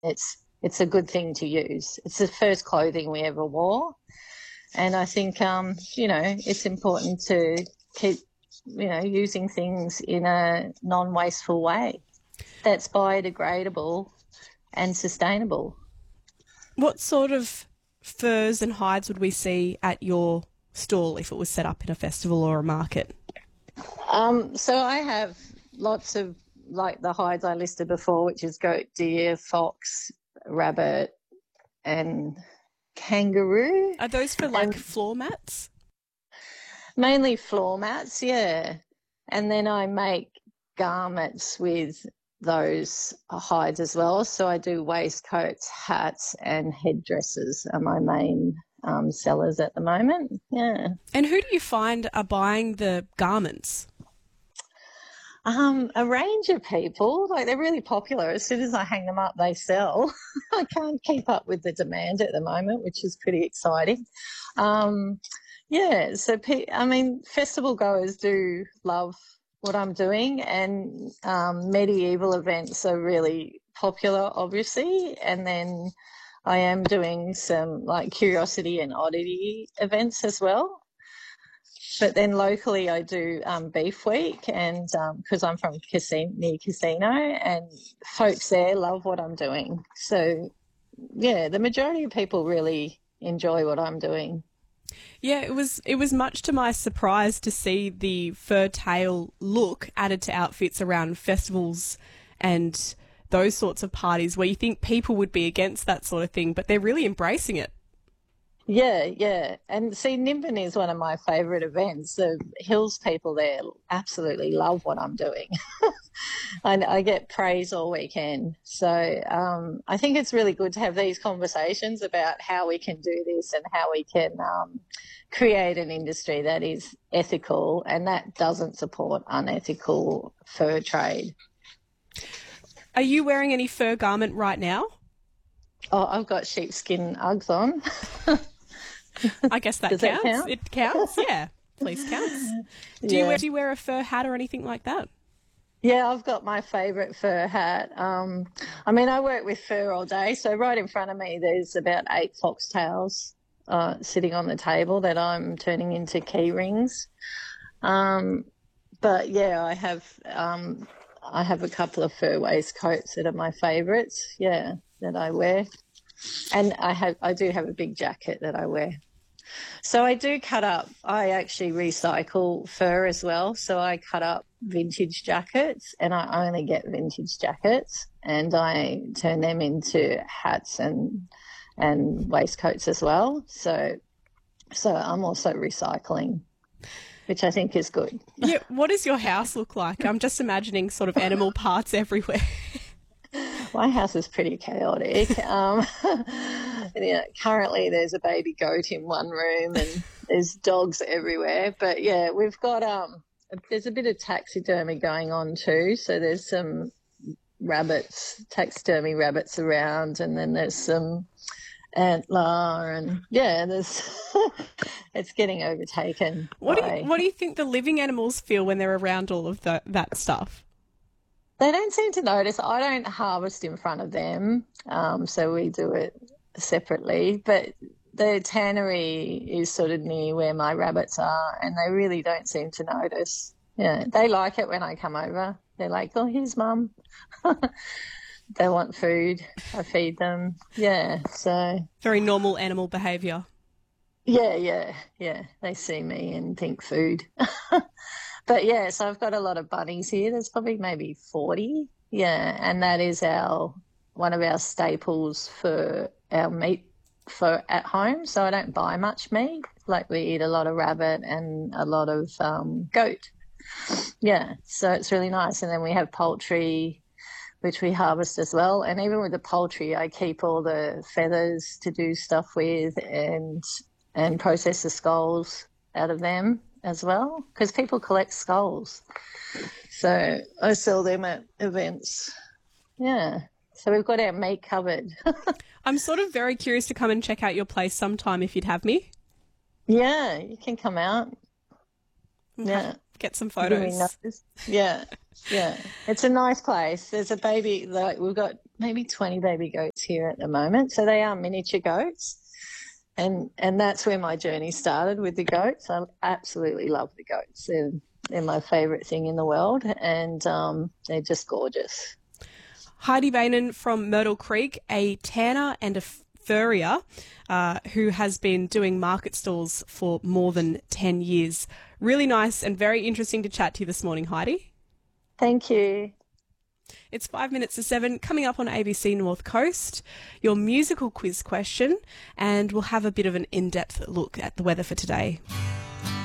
it's a good thing to use. It's the first clothing we ever wore. And I think, it's important to keep, using things in a non-wasteful way that's biodegradable and sustainable. What sort of furs and hides would we see at your stall if it was set up in a festival or a market? So I have lots of, like the hides I listed before, which is goat, deer, fox, rabbit, and kangaroo. Are those for floor mats? Mainly floor mats, yeah. And then I make garments with those hides as well. So I do waistcoats, hats, and headdresses are my main sellers at the moment. Yeah. And who do you find are buying the garments? A range of people. Like, they're really popular. As soon as I hang them up, they sell. I can't keep up with the demand at the moment, which is pretty exciting. So festival goers do love what I'm doing, and medieval events are really popular, obviously. And then I am doing some like curiosity and oddity events as well. But then locally I do Beef Week, and because I'm from near Casino, and folks there love what I'm doing. So, yeah, the majority of people really enjoy what I'm doing. Yeah, it was much to my surprise to see the fur tail look added to outfits around festivals and those sorts of parties where you think people would be against that sort of thing, but they're really embracing it. Yeah. And see, Nimbin is one of my favourite events. The Hills people there absolutely love what I'm doing. I get praise all weekend. So I think it's really good to have these conversations about how we can do this and how we can create an industry that is ethical and that doesn't support unethical fur trade. Are you wearing any fur garment right now? Oh, I've got sheepskin Uggs on. I guess that counts. That count? It counts, yeah. Please counts. Do you wear a fur hat or anything like that? Yeah, I've got my favourite fur hat. I work with fur all day, so right in front of me there's about 8 foxtails sitting on the table that I'm turning into key rings. But yeah, I have a couple of fur waistcoats that are my favourites, yeah, that I wear. And I do have a big jacket that I wear. So I do cut up. I actually recycle fur as well. So I cut up vintage jackets, and I only get vintage jackets, and I turn them into hats and waistcoats as well. So I'm also recycling, which I think is good. Yeah. What does your house look like? I'm just imagining sort of animal parts everywhere. My house is pretty chaotic. Currently there's a baby goat in one room and there's dogs everywhere. But yeah, we've got there's a bit of taxidermy going on too. So there's some taxidermy rabbits around, and then there's some antler, and yeah, there's it's getting overtaken. What do you think the living animals feel when they're around all of that stuff? They don't seem to notice. I don't harvest in front of them, so we do it separately. But the tannery is sort of near where my rabbits are, and they really don't seem to notice. Yeah, they like it when I come over. They're like, "Oh, here's Mum." They want food. I feed them. Yeah, so very normal animal behaviour. Yeah. They see me and think food. But yeah, so I've got a lot of bunnies here. There's probably maybe 40. Yeah, and that is one of our staples for our meat for at home. So I don't buy much meat. Like, we eat a lot of rabbit and a lot of goat. Yeah, so it's really nice. And then we have poultry, which we harvest as well. And even with the poultry, I keep all the feathers to do stuff with and process the skulls out of them as well, because people collect skulls. So I sell them at events. Yeah. So we've got our meat covered. I'm sort of very curious to come and check out your place sometime if you'd have me. Yeah, you can come out. Yeah. Get some photos. Yeah. It's a nice place. There's a baby, like, we've got maybe 20 baby goats here at the moment. So they are miniature goats. And that's where my journey started with the goats. I absolutely love the goats. They're my favourite thing in the world, and they're just gorgeous. Heidi Vainan from Myrtle Creek, a tanner and a furrier who has been doing market stalls for more than 10 years. Really nice and very interesting to chat to you this morning, Heidi. Thank you. It's 5 minutes to 7, coming up on ABC North Coast, your musical quiz question, and we'll have a bit of an in-depth look at the weather for today.